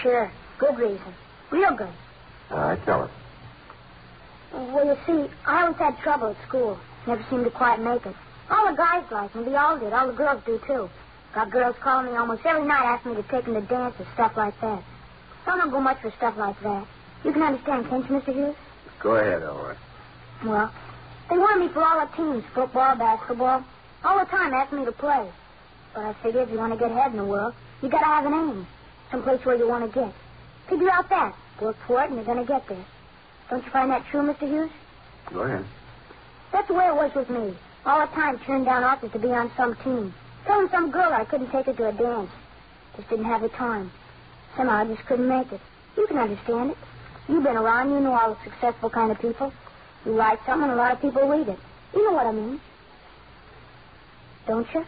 Sure. Good reason. Real good. All right, tell us. Well, you see, I always had trouble at school. Never seemed to quite make it. All the guys liked me. They all did. All the girls do, too. Got girls calling me almost every night asking me to take them to dances, stuff like that. I don't go much for stuff like that. You can understand, can't you, Mr. Hughes? Go ahead, Elroy. Well, they wanted me for all the teams, football, basketball. All the time asking me to play. But I figured if you want to get ahead in the world, you got to have an aim. Someplace where you want to get. Figure out that. Work for it, and you're going to get there. Don't you find that true, Mr. Hughes? Go ahead. That's the way it was with me. All the time turned down offers to be on some team. Telling some girl I couldn't take her to a dance. Just didn't have the time. Somehow I just couldn't make it. You can understand it. You've been around. You know all the successful kind of people. You write something and a lot of people read it. You know what I mean. Don't you?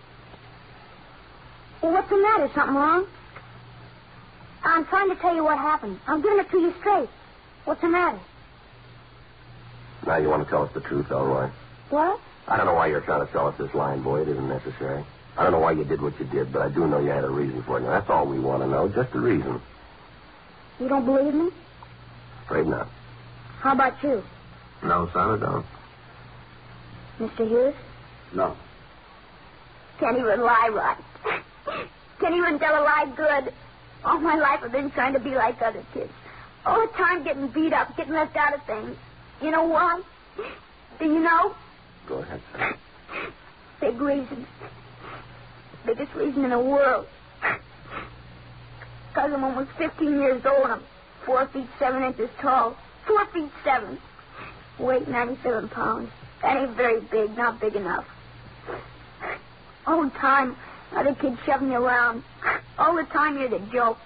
Well, what's the matter? Something wrong? I'm trying to tell you what happened. I'm giving it to you straight. What's the matter? Now you want to tell us the truth, Elroy. What? I don't know why you're trying to sell us this line, boy. It isn't necessary. I don't know why you did what you did, but I do know you had a reason for it. Now, that's all we want to know, just a reason. You don't believe me? Afraid not. How about you? No, son, I don't. Mr. Hughes? No. Can't even lie right. Can't even tell a lie good. All my life I've been trying to be like other kids. All the time getting beat up, getting left out of things. You know why? Do you know? Go ahead, son. Big reason. Biggest reason in the world. Because I'm almost 15 years old. I'm 4 feet 7 inches tall. 4 feet 7. Weight 97 pounds. That ain't very big, not big enough. All the time, other kids shoving you around. All the time you're the joke.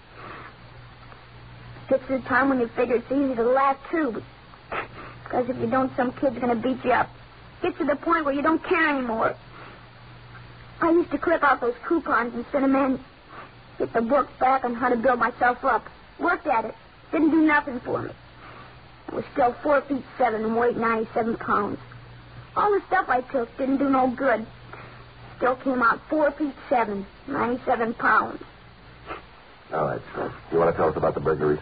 Gets to the time when you figure it's easy to laugh, too. Because if you don't, some kid's going to beat you up. Gets to the point where you don't care anymore. I used to clip out those coupons and send them in. Get the books back on how to build myself up. Worked at it. Didn't do nothing for me. I was still 4 feet 7 and weighed 97 pounds. All the stuff I took didn't do no good. Still came out 4 feet 7, 97 pounds. All right, son. You want to tell us about the burglaries?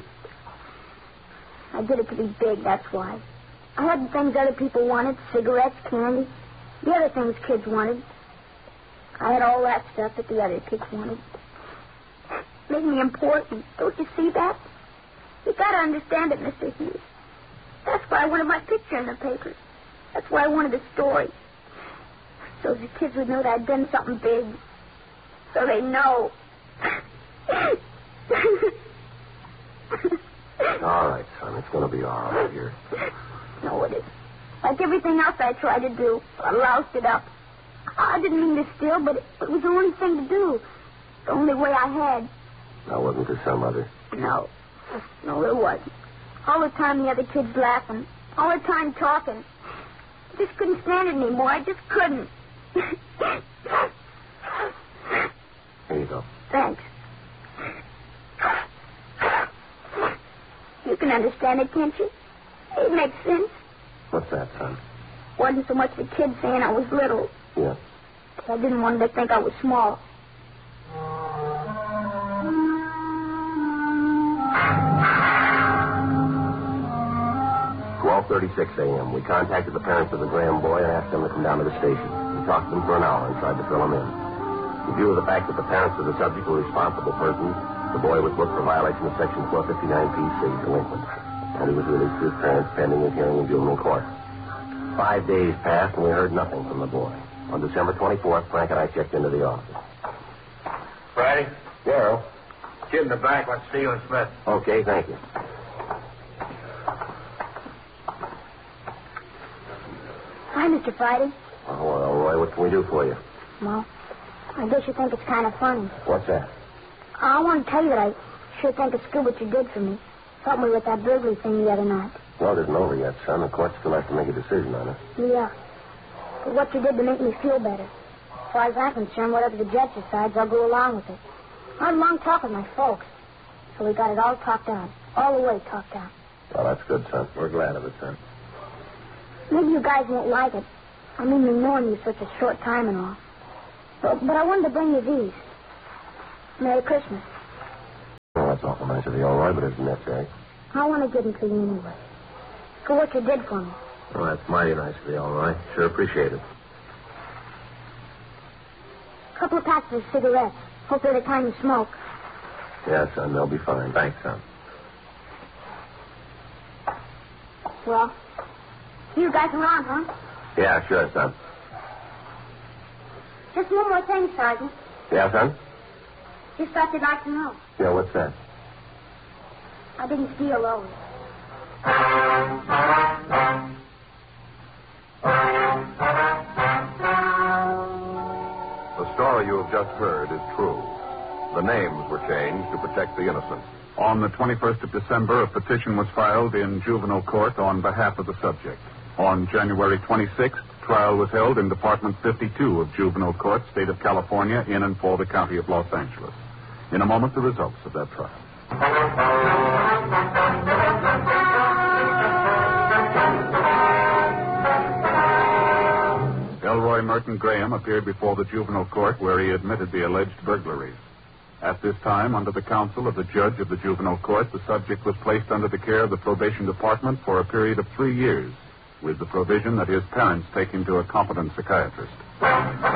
I did it to be big, that's why. I had the things other people wanted, cigarettes, candy, the other things kids wanted. I had all that stuff that the other kids wanted. Made me important. Don't you see that? You gotta understand it, Mr. Hughes. That's why I wanted my picture in the papers. That's why I wanted a story. So the kids would know that I'd done something big. So they know. All right, son. It's going to be all right here. No, it isn't. Like everything else I tried to do, I loused it up. I didn't mean to steal, but it was the only thing to do. The only way I had. Now, wasn't there some other? No, there wasn't. All the time the other kids laughing. All the time talking. I just couldn't stand it anymore. I just couldn't. Here you go. Thanks. You can understand it, can't you? It makes sense. What's that, son? Wasn't so much the kids saying I was little. Yeah. I didn't want them to think I was small. 12:36 a.m. We contacted the parents of the Graham boy and asked them to come down to the station. We talked to them for an hour and tried to fill them in. In view of the fact that the parents of the subject were responsible persons, the boy was booked for violation of Section 459 PC, delinquent. And he was released to his parents pending his hearing in juvenile court. 5 days passed and we heard nothing from the boy. On December 24th, Frank and I checked into the office. Friday? Yeah. Kid in the back wants to see you and Smith. Okay, thank you. Hi, Mr. Friday. Oh, well, Roy, what can we do for you? Well, I guess you think it's kind of funny. What's that? I want to tell you that I sure think it's good what you did for me. Helped me with that burglary thing the other night. Well, it isn't over yet, son. The court still has to make a decision on it. Yeah. But what you did to make me feel better. As far as I'm concerned, whatever the judge decides, I'll go along with it. I had a long talk with my folks. So we got it all talked out. All the way talked out. Well, that's good, son. We're glad of it, son. Maybe you guys won't like it. I mean, me knowing you such a short time and all. But I wanted to bring you these. Merry Christmas. Oh, that's That's awful nice of you, Elroy, but isn't necessary. I want to give them to you anyway. For what you did for me. Oh, that's mighty nice of you, Elroy. Sure appreciate it. A couple of packs of cigarettes. Hope they're the kind you smoke. Yeah, son, they'll be fine. Thanks, son. Well, you guys around, huh? Yeah, sure, son. Just one more thing, Sergeant. Yeah, son? Just thought you'd like to know. Yeah, what's that? I didn't steal those. The story you have just heard is true. The names were changed to protect the innocent. On the 21st of December, a petition was filed in juvenile court on behalf of the subject. On January 26th, trial was held in Department 52 of Juvenile Court, State of California, in and for the County of Los Angeles. In a moment, the results of that trial. Elroy Merton Graham appeared before the juvenile court where he admitted the alleged burglaries. At this time, under the counsel of the judge of the juvenile court, the subject was placed under the care of the probation department for a period of 3 years, with the provision that his parents take him to a competent psychiatrist.